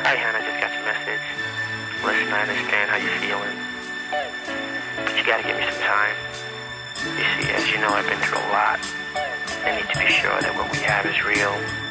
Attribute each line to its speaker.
Speaker 1: Hi, hon, I just got your message. Listen, I understand how you're feeling, but you gotta give me some time. You see, as you know, I've been through a lot. I need to be sure that what we have is real.